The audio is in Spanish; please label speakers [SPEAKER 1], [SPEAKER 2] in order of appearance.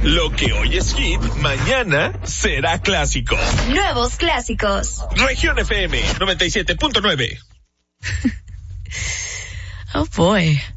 [SPEAKER 1] Lo que hoy es hit, mañana será clásico.
[SPEAKER 2] Nuevos clásicos.
[SPEAKER 1] Región FM 97.9.
[SPEAKER 3] Oh boy.